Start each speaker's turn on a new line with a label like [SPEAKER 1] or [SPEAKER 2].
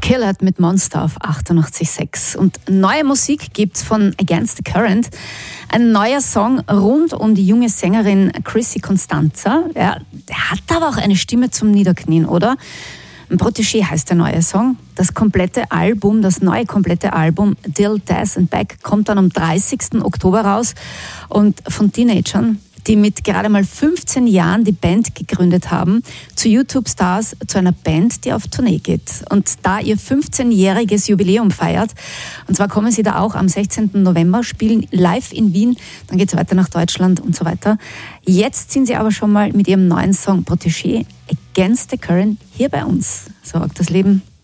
[SPEAKER 1] Skillet mit Monster auf 88,6. Und neue Musik gibt's von Against the Current. Ein neuer Song rund um die junge Sängerin Chrissy Constanza. Ja, der hat aber auch eine Stimme zum Niederknien, oder? Protégé heißt der neue Song. Das neue komplette Album Till Death and Back kommt dann am 30. Oktober raus. Und von Teenagern, die mit gerade mal 15 Jahren die Band gegründet haben, zu YouTube-Stars, zu einer Band, die auf Tournee geht. Und da ihr 15-jähriges Jubiläum feiert, und zwar kommen sie da auch am 16. November, spielen live in Wien, dann geht es weiter nach Deutschland und so weiter. Jetzt sind sie aber schon mal mit ihrem neuen Song Protégé Against the Current hier bei uns. So rockt das Leben.